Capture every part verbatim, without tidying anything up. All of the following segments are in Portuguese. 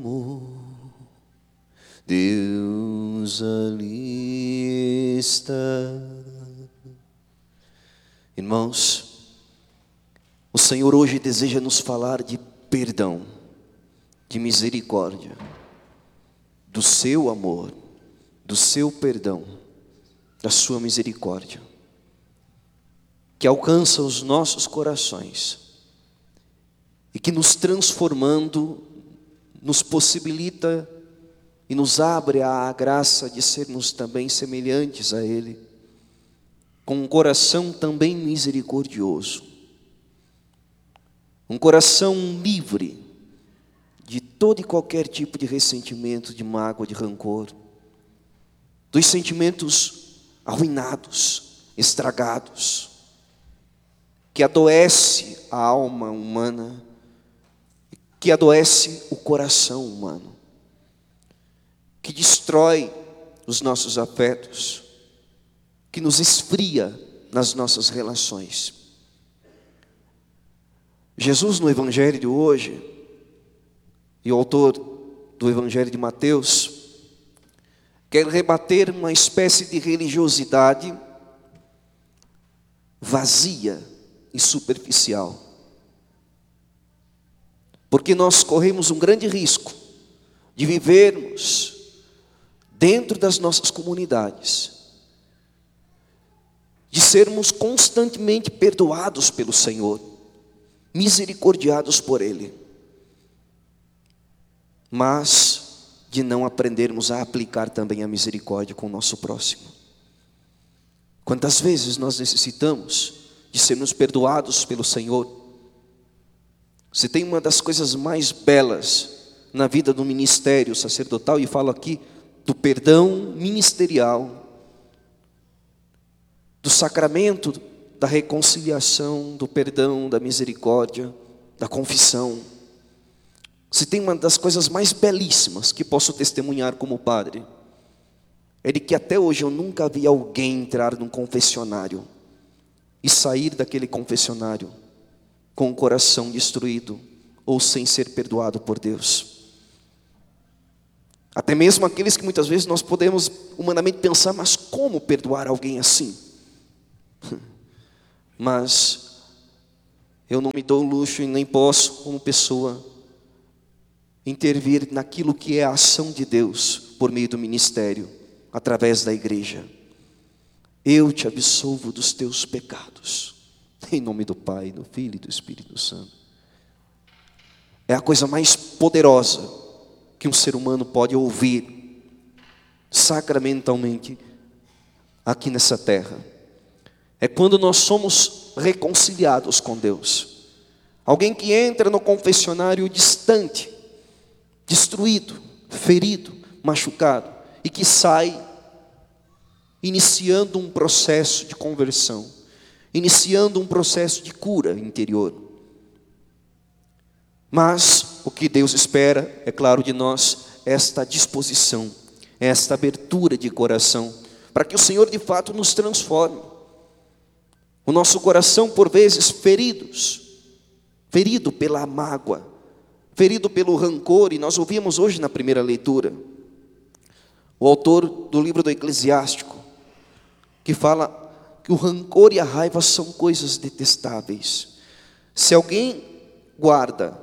Deus ali está. Irmãos, o Senhor hoje deseja nos falar de perdão, de misericórdia, do seu amor, do seu perdão, da sua misericórdia, que alcança os nossos corações e que nos transformando, nos possibilita e nos abre a graça de sermos também semelhantes a Ele, com um coração também misericordioso, um coração livre de todo e qualquer tipo de ressentimento, de mágoa, de rancor, dos sentimentos arruinados, estragados, que adoece a alma humana, que adoece o coração humano, que destrói os nossos afetos, que nos esfria nas nossas relações. Jesus, no Evangelho de hoje, e o autor do Evangelho de Mateus, quer rebater uma espécie de religiosidade vazia e superficial, porque nós corremos um grande risco de vivermos dentro das nossas comunidades, de sermos constantemente perdoados pelo Senhor, misericordiados por Ele, mas de não aprendermos a aplicar também a misericórdia com o nosso próximo. Quantas vezes nós necessitamos de sermos perdoados pelo Senhor? Se tem uma das coisas mais belas na vida do ministério sacerdotal, e falo aqui do perdão ministerial, do sacramento da reconciliação, do perdão, da misericórdia, da confissão. Se tem uma das coisas mais belíssimas que posso testemunhar como padre, é de que até hoje eu nunca vi alguém entrar num confessionário e sair daquele confessionário com o coração destruído ou sem ser perdoado por Deus. Até mesmo aqueles que muitas vezes nós podemos humanamente pensar, mas como perdoar alguém assim? Mas eu não me dou o luxo e nem posso, como pessoa, intervir naquilo que é a ação de Deus por meio do ministério, através da igreja. Eu te absolvo dos teus pecados, em nome do Pai, do Filho e do Espírito Santo. É a coisa mais poderosa que um ser humano pode ouvir sacramentalmente aqui nessa terra. É quando nós somos reconciliados com Deus. Alguém que entra no confessionário distante, destruído, ferido, machucado, e que sai iniciando um processo de conversão, iniciando um processo de cura interior. Mas o que Deus espera, é claro, de nós, é esta disposição, é esta abertura de coração, para que o Senhor de fato nos transforme. O nosso coração, por vezes, feridos, ferido pela mágoa, ferido pelo rancor, e nós ouvimos hoje na primeira leitura, o autor do livro do Eclesiástico, que fala que o rancor e a raiva são coisas detestáveis. Se alguém guarda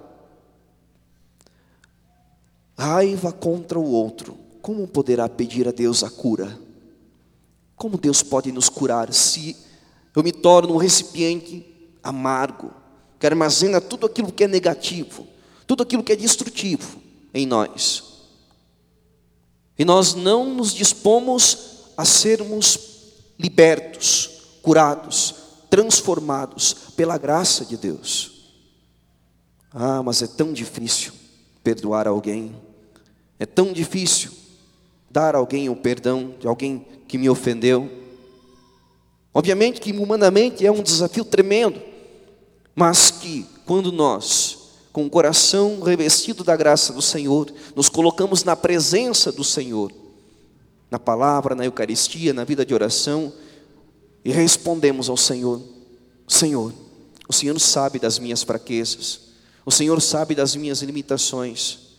raiva contra o outro, como poderá pedir a Deus a cura? Como Deus pode nos curar se eu me torno um recipiente amargo, que armazena tudo aquilo que é negativo, tudo aquilo que é destrutivo em nós? E nós não nos dispomos a sermos libertos, curados, transformados pela graça de Deus. Ah, mas é tão difícil perdoar alguém, é tão difícil dar a alguém o perdão de alguém que me ofendeu. Obviamente que humanamente é um desafio tremendo, mas que quando nós, com o coração revestido da graça do Senhor, nos colocamos na presença do Senhor, na palavra, na Eucaristia, na vida de oração, e respondemos ao Senhor: Senhor, o Senhor sabe das minhas fraquezas, o Senhor sabe das minhas limitações,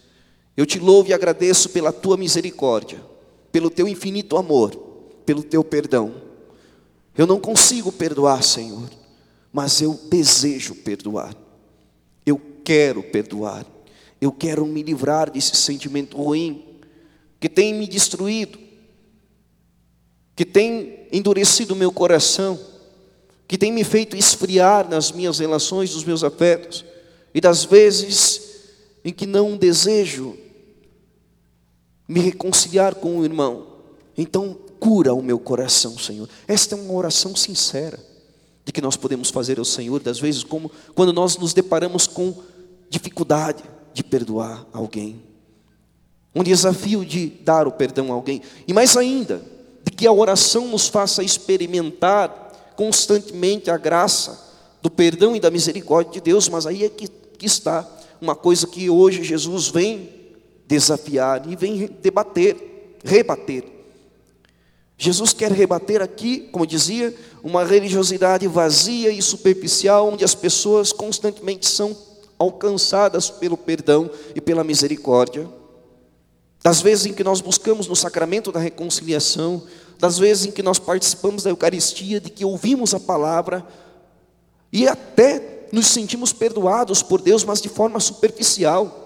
Eu te louvo e agradeço pela tua misericórdia, pelo teu infinito amor, pelo teu perdão. Eu não consigo perdoar, Senhor, mas eu desejo perdoar. Eu quero perdoar. Eu quero me livrar desse sentimento ruim que tem me destruído, que tem endurecido o meu coração, que tem me feito esfriar nas minhas relações, nos meus afetos, e das vezes em que não desejo me reconciliar com o irmão. Então cura o meu coração, Senhor. Esta é uma oração sincera de que nós podemos fazer ao Senhor, das vezes como quando nós nos deparamos com dificuldade de perdoar alguém, um desafio de dar o perdão a alguém, e mais ainda, de que a oração nos faça experimentar constantemente a graça do perdão e da misericórdia de Deus. Mas aí é que, que está uma coisa que hoje Jesus vem desafiar e vem debater, rebater. Jesus quer rebater aqui, como dizia, uma religiosidade vazia e superficial, onde as pessoas constantemente são alcançadas pelo perdão e pela misericórdia. Das vezes em que nós buscamos no sacramento da reconciliação, das vezes em que nós participamos da Eucaristia, de que ouvimos a palavra e até nos sentimos perdoados por Deus, mas de forma superficial.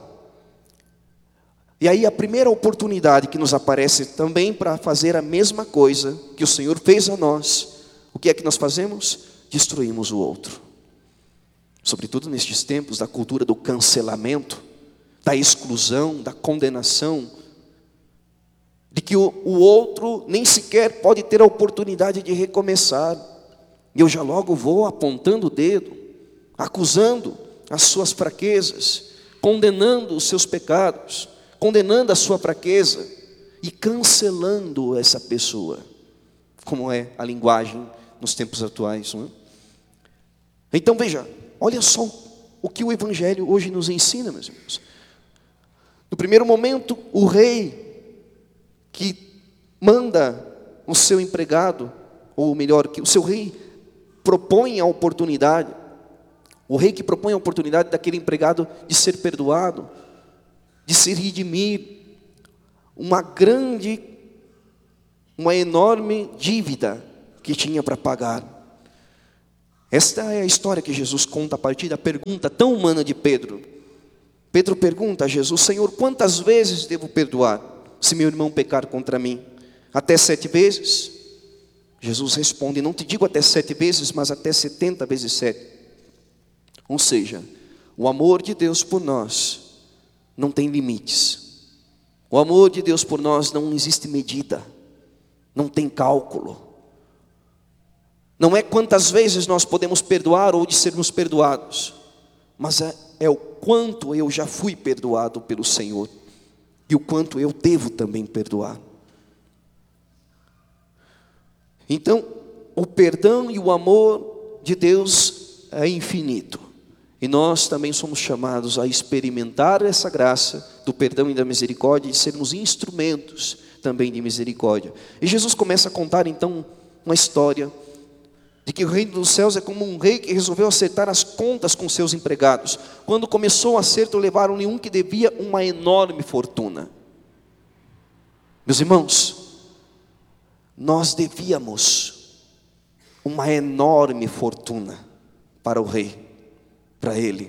E aí a primeira oportunidade que nos aparece também para fazer a mesma coisa que o Senhor fez a nós, o que é que nós fazemos? Destruímos o outro. Sobretudo nestes tempos da cultura do cancelamento, da exclusão, da condenação, de que o, o outro nem sequer pode ter a oportunidade de recomeçar. E eu já logo vou apontando o dedo, acusando as suas fraquezas, condenando os seus pecados, condenando a sua fraqueza e cancelando essa pessoa, como é a linguagem nos tempos atuais, não é? Então veja, olha só o que o Evangelho hoje nos ensina, meus irmãos. No primeiro momento, o rei que manda o seu empregado, ou melhor, que o seu rei propõe a oportunidade, o rei que propõe a oportunidade daquele empregado de ser perdoado, de se redimir, uma grande, uma enorme dívida que tinha para pagar. Esta é a história que Jesus conta a partir da pergunta tão humana de Pedro. Pedro pergunta a Jesus: Senhor, quantas vezes devo perdoar se meu irmão pecar contra mim? Até sete vezes? Jesus responde: não te digo até sete vezes, mas até setenta vezes sete. Ou seja, o amor de Deus por nós não tem limites. O amor de Deus por nós não existe medida, não tem cálculo. Não é quantas vezes nós podemos perdoar ou de sermos perdoados, mas é, é o quanto eu já fui perdoado pelo Senhor e o quanto eu devo também perdoar. Então, o perdão e o amor de Deus é infinito. E nós também somos chamados a experimentar essa graça do perdão e da misericórdia, e sermos instrumentos também de misericórdia. E Jesus começa a contar então uma história de que o reino dos céus é como um rei que resolveu acertar as contas com seus empregados. Quando começou o acerto, levaram-lhe um que devia uma enorme fortuna. Meus irmãos, nós devíamos uma enorme fortuna para o rei, para ele.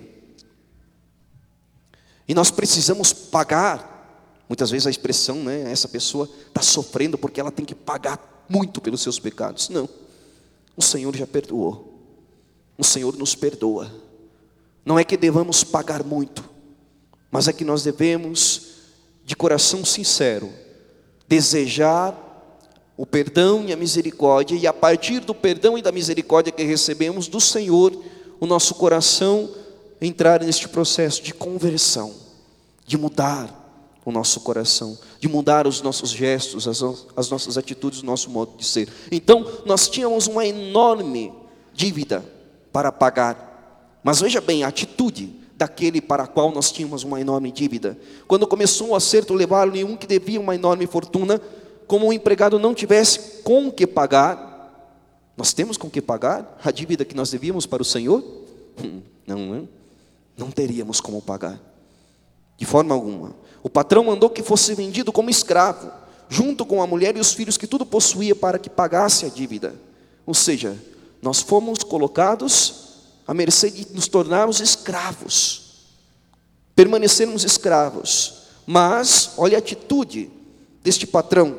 E nós precisamos pagar. Muitas vezes a expressão, né, essa pessoa está sofrendo porque ela tem que pagar muito pelos seus pecados. Não, o Senhor já perdoou. O Senhor nos perdoa. Não é que devamos pagar muito, mas é que nós devemos, de coração sincero, desejar o perdão e a misericórdia, e a partir do perdão e da misericórdia que recebemos do Senhor, o nosso coração entrar neste processo de conversão, de mudar o nosso coração, de mudar os nossos gestos, as, as nossas atitudes, o nosso modo de ser. Então, nós tínhamos uma enorme dívida para pagar, mas veja bem a atitude daquele para a qual nós tínhamos uma enorme dívida. Quando começou o acerto, levaram-lhe um que devia uma enorme fortuna. Como o empregado não tivesse com que pagar, nós temos com que pagar a dívida que nós devíamos para o Senhor? Não, não, não teríamos como pagar. De forma alguma. O patrão mandou que fosse vendido como escravo, junto com a mulher e os filhos que tudo possuía, para que pagasse a dívida. Ou seja, nós fomos colocados à mercê de nos tornarmos escravos, permanecermos escravos. Mas, olha a atitude deste patrão.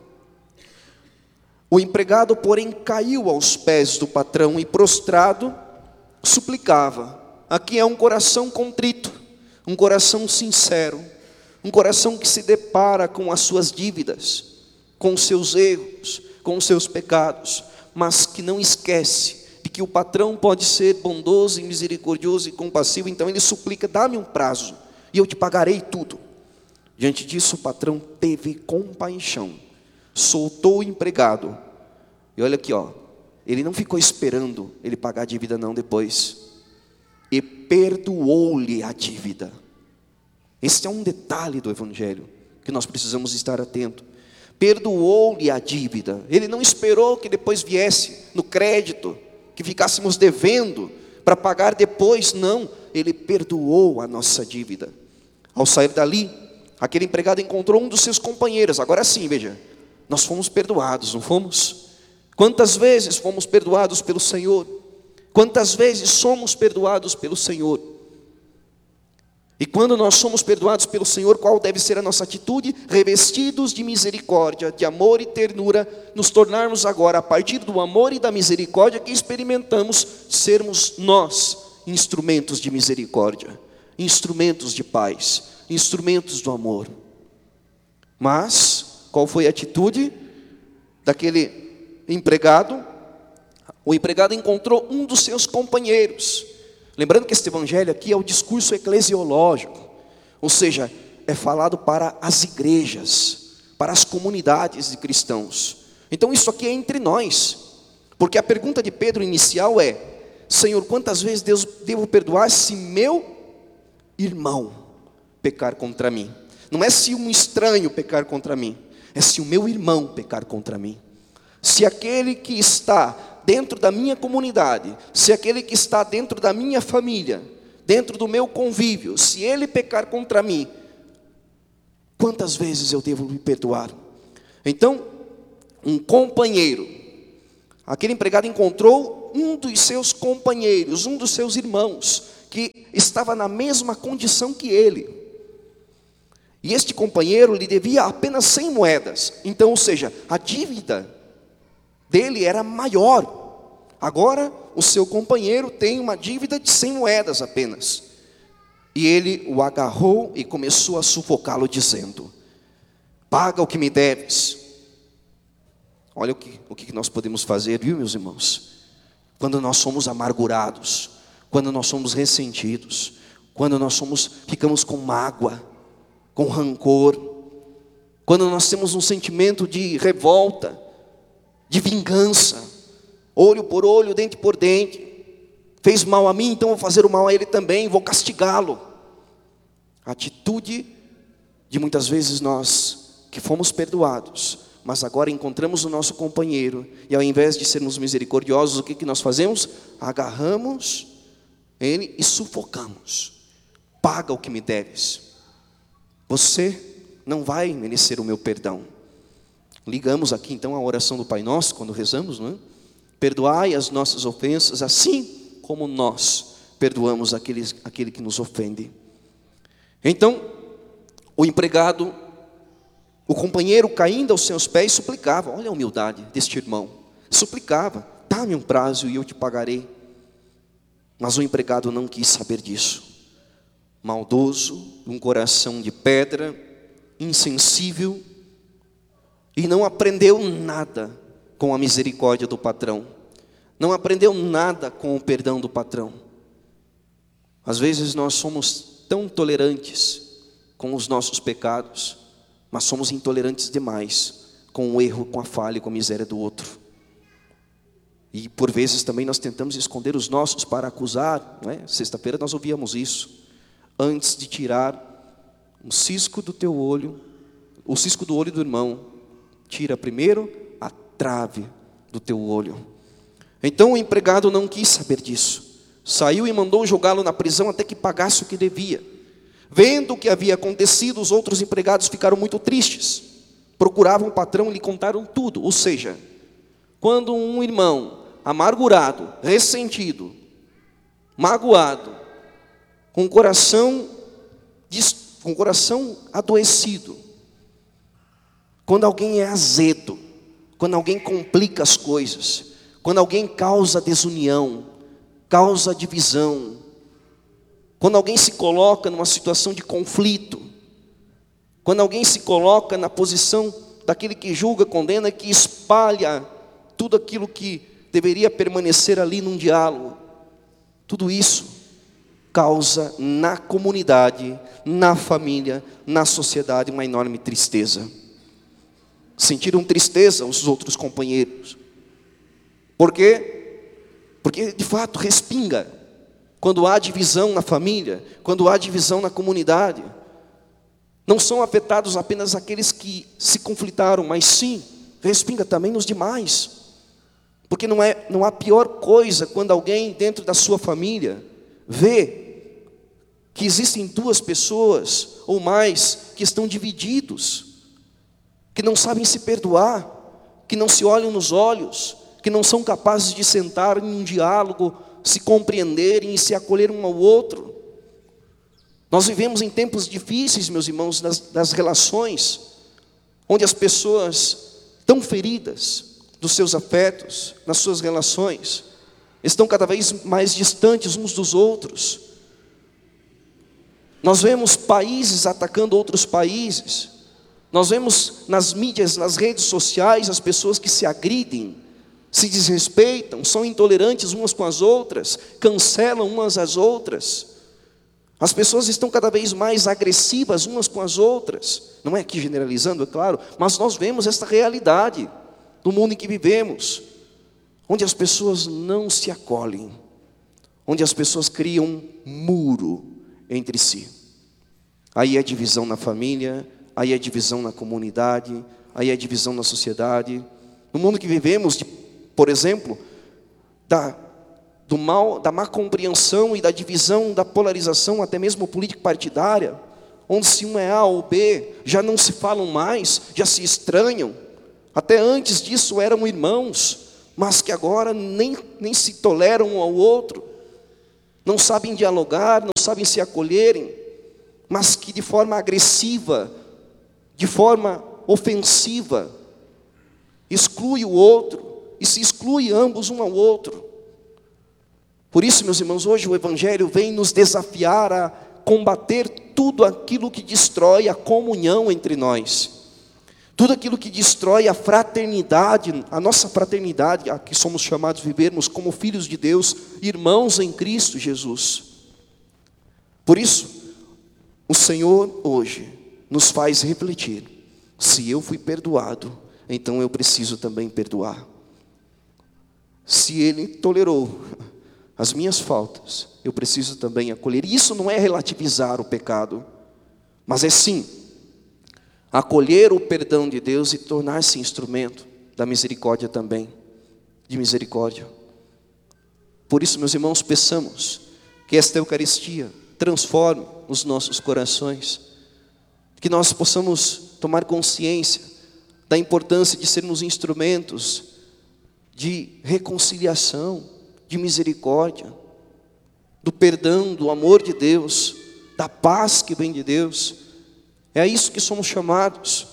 O empregado, porém, caiu aos pés do patrão e, prostrado, suplicava. Aqui é um coração contrito, um coração sincero, um coração que se depara com as suas dívidas, com os seus erros, com os seus pecados, mas que não esquece de que o patrão pode ser bondoso e misericordioso e compassivo. Então ele suplica: dá-me um prazo e eu te pagarei tudo. Diante disso, o patrão teve compaixão, soltou o empregado. E olha aqui, ó, ele não ficou esperando ele pagar a dívida não depois, e perdoou-lhe a dívida. Esse é um detalhe do Evangelho que nós precisamos estar atentos. Perdoou-lhe a dívida. Ele não esperou que depois viesse no crédito, que ficássemos devendo para pagar depois. Não, ele perdoou a nossa dívida. Ao sair dali, aquele empregado encontrou um dos seus companheiros. Agora sim, veja, nós fomos perdoados, não fomos? Quantas vezes fomos perdoados pelo Senhor? Quantas vezes somos perdoados pelo Senhor? E quando nós somos perdoados pelo Senhor, qual deve ser a nossa atitude? Revestidos de misericórdia, de amor e ternura, nos tornarmos agora, a partir do amor e da misericórdia que experimentamos, sermos nós instrumentos de misericórdia, instrumentos de paz, instrumentos do amor. Mas, qual foi a atitude daquele empregado? O empregado encontrou um dos seus companheiros. Lembrando que este evangelho aqui é o discurso eclesiológico, ou seja, é falado para as igrejas, para as comunidades de cristãos. Então isso aqui é entre nós, porque a pergunta de Pedro inicial é: Senhor, quantas vezes Deus devo perdoar se meu irmão pecar contra mim? Não é se um estranho pecar contra mim, é se o meu irmão pecar contra mim. Se aquele que está dentro da minha comunidade, se aquele que está dentro da minha família, dentro do meu convívio, se ele pecar contra mim, quantas vezes eu devo me perdoar? Então, um companheiro, aquele empregado encontrou um dos seus companheiros, um dos seus irmãos, que estava na mesma condição que ele. E este companheiro lhe devia apenas cem moedas. Então, ou seja, a dívida dele era maior. Agora o seu companheiro tem uma dívida de cem moedas apenas. E ele o agarrou e começou a sufocá-lo, dizendo: paga o que me deves. Olha o que, o que nós podemos fazer, viu, meus irmãos? Quando nós somos amargurados, quando nós somos ressentidos, quando nós somos, ficamos com mágoa, com rancor, quando nós temos um sentimento de revolta, de vingança, olho por olho, dente por dente. Fez mal a mim, então vou fazer o mal a ele também, vou castigá-lo. A atitude de muitas vezes nós que fomos perdoados, mas agora encontramos o nosso companheiro, e ao invés de sermos misericordiosos, o que, que nós fazemos? Agarramos ele e sufocamos. Paga o que me deves. Você não vai merecer o meu perdão. Ligamos aqui então a oração do Pai Nosso, quando rezamos, não é? Perdoai as nossas ofensas, assim como nós perdoamos aqueles, aquele que nos ofende. Então, o empregado, o companheiro caindo aos seus pés, suplicava. Olha a humildade deste irmão. Suplicava: dá-me um prazo e eu te pagarei. Mas o empregado não quis saber disso. Maldoso, um coração de pedra, insensível, e não aprendeu nada com a misericórdia do patrão. Não aprendeu nada com o perdão do patrão. Às vezes nós somos tão tolerantes com os nossos pecados, mas somos intolerantes demais com o erro, com a falha e com a miséria do outro. E por vezes também nós tentamos esconder os nossos para acusar, não é? Sexta-feira nós ouvíamos isso. Antes de tirar um cisco do teu olho, o cisco do olho do irmão, tira primeiro a trave do teu olho. Então o empregado não quis saber disso. Saiu e mandou jogá-lo na prisão até que pagasse o que devia. Vendo o que havia acontecido, os outros empregados ficaram muito tristes. Procuravam o patrão e lhe contaram tudo. Ou seja, quando um irmão amargurado, ressentido, magoado, com o coração, com o coração adoecido, quando alguém é azedo, quando alguém complica as coisas, quando alguém causa desunião, causa divisão, quando alguém se coloca numa situação de conflito, quando alguém se coloca na posição daquele que julga, condena, que espalha tudo aquilo que deveria permanecer ali num diálogo, tudo isso causa na comunidade, na família, na sociedade uma enorme tristeza. Sentiram tristeza os outros companheiros. Por quê? Porque de fato respinga. Quando há divisão na família, quando há divisão na comunidade, não são afetados apenas aqueles que se conflitaram, mas sim, respinga também nos demais. Porque não, é, não há pior coisa quando alguém dentro da sua família vê que existem duas pessoas ou mais que estão divididos, que não sabem se perdoar, que não se olham nos olhos, que não são capazes de sentar em um diálogo, se compreenderem e se acolher um ao outro. Nós vivemos em tempos difíceis, meus irmãos, das, das relações, onde as pessoas tão feridas dos seus afetos, nas suas relações, estão cada vez mais distantes uns dos outros. Nós vemos países atacando outros países. Nós vemos nas mídias, nas redes sociais, as pessoas que se agridem, se desrespeitam, são intolerantes umas com as outras, cancelam umas às outras. As pessoas estão cada vez mais agressivas umas com as outras. Não é aqui generalizando, é claro, mas nós vemos esta realidade do mundo em que vivemos, onde as pessoas não se acolhem, onde as pessoas criam um muro entre si. Aí é divisão na família, aí é divisão na comunidade, aí é divisão na sociedade. No mundo que vivemos, de, por exemplo, da, do mal, da má compreensão e da divisão, da polarização, até mesmo político-partidária, onde se um é A ou B, já não se falam mais, já se estranham. Até antes disso eram irmãos, mas que agora nem, nem se toleram um ao outro, não sabem dialogar, não sabem se acolherem, mas que de forma agressiva, de forma ofensiva, exclui o outro, e se exclui ambos um ao outro. Por isso, meus irmãos, hoje o Evangelho vem nos desafiar a combater tudo aquilo que destrói a comunhão entre nós, tudo aquilo que destrói a fraternidade, a nossa fraternidade, a que somos chamados a vivermos como filhos de Deus, irmãos em Cristo Jesus. Por isso, o Senhor hoje nos faz refletir: se eu fui perdoado, então eu preciso também perdoar. Se Ele tolerou as minhas faltas, eu preciso também acolher. E isso não é relativizar o pecado, mas é sim acolher o perdão de Deus e tornar-se instrumento da misericórdia também, de misericórdia. Por isso, meus irmãos, peçamos que esta Eucaristia transforme os nossos corações, que nós possamos tomar consciência da importância de sermos instrumentos de reconciliação, de misericórdia, do perdão, do amor de Deus, da paz que vem de Deus. É a isso que somos chamados.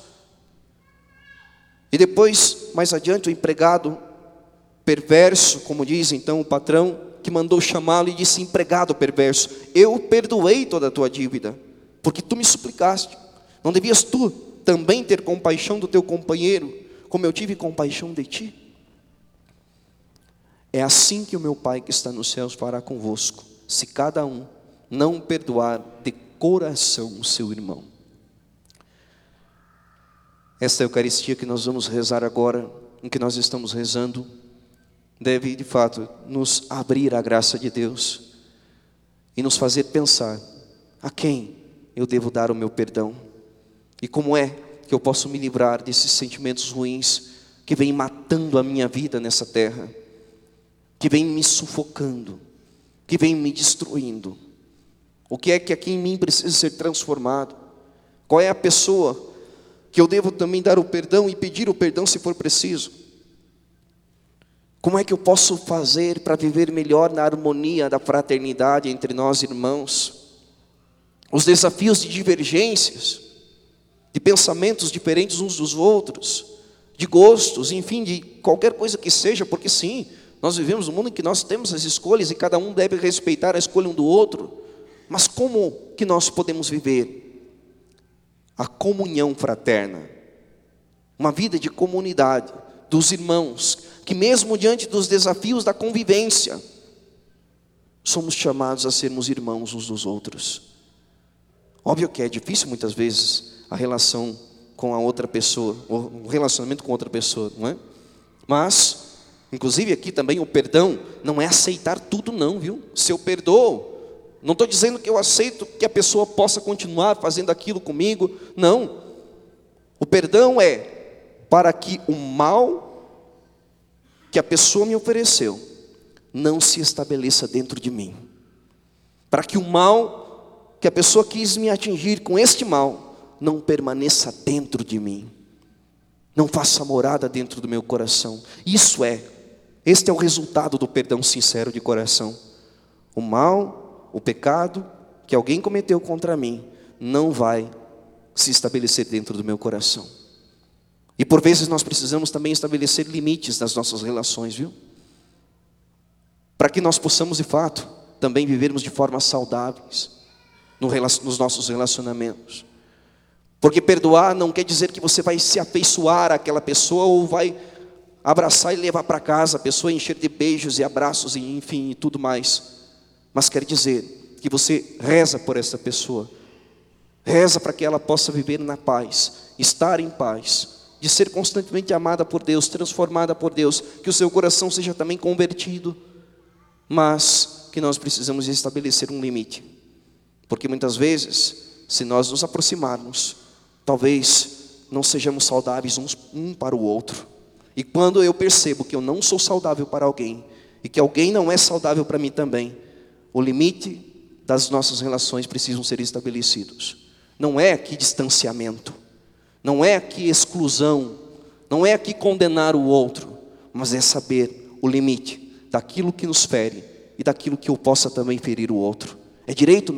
E depois, mais adiante, o empregado perverso, como diz então o patrão, que mandou chamá-lo e disse: empregado perverso, eu perdoei toda a tua dívida, porque tu me suplicaste. Não devias tu também ter compaixão do teu companheiro, como eu tive compaixão de ti? É assim que o meu Pai que está nos céus fará convosco, se cada um não perdoar de coração o seu irmão. Esta Eucaristia que nós vamos rezar agora, em que nós estamos rezando, deve de fato nos abrir a graça de Deus e nos fazer pensar: a quem eu devo dar o meu perdão? E como é que eu posso me livrar desses sentimentos ruins que vêm matando a minha vida nessa terra, que vêm me sufocando, que vêm me destruindo? O que é que aqui em mim precisa ser transformado? Qual é a pessoa que eu devo também dar o perdão e pedir o perdão se for preciso? Como é que eu posso fazer para viver melhor na harmonia da fraternidade entre nós irmãos? Os desafios de divergências, de pensamentos diferentes uns dos outros, de gostos, enfim, de qualquer coisa que seja, porque sim, nós vivemos num mundo em que nós temos as escolhas e cada um deve respeitar a escolha um do outro. Mas como que nós podemos viver a comunhão fraterna? Uma vida de comunidade, dos irmãos, que mesmo diante dos desafios da convivência, somos chamados a sermos irmãos uns dos outros. Óbvio que é difícil muitas vezes a relação com a outra pessoa, o relacionamento com outra pessoa, não é? Mas, inclusive aqui também o perdão não é aceitar tudo não, viu? Se eu perdoo, não estou dizendo que eu aceito que a pessoa possa continuar fazendo aquilo comigo, não. O perdão é para que o mal que a pessoa me ofereceu não se estabeleça dentro de mim. Para que o mal que a pessoa quis me atingir com este mal não permaneça dentro de mim. Não faça morada dentro do meu coração. Isso é, este é o resultado do perdão sincero de coração. O mal, o pecado que alguém cometeu contra mim não vai se estabelecer dentro do meu coração. E por vezes nós precisamos também estabelecer limites nas nossas relações, viu? Para que nós possamos de fato também vivermos de forma saudáveis nos nossos relacionamentos. Porque perdoar não quer dizer que você vai se afeiçoar àquela pessoa ou vai abraçar e levar para casa a pessoa, encher de beijos e abraços e enfim e tudo mais. Mas quer dizer que você reza por essa pessoa, reza para que ela possa viver na paz, estar em paz, de ser constantemente amada por Deus, transformada por Deus, que o seu coração seja também convertido, mas que nós precisamos estabelecer um limite, porque muitas vezes, se nós nos aproximarmos, talvez não sejamos saudáveis uns um para o outro, e quando eu percebo que eu não sou saudável para alguém, e que alguém não é saudável para mim também, o limite das nossas relações precisam ser estabelecidos. Não é aqui distanciamento, não é aqui exclusão, não é aqui condenar o outro, mas é saber o limite daquilo que nos fere e daquilo que eu possa também ferir o outro. É direito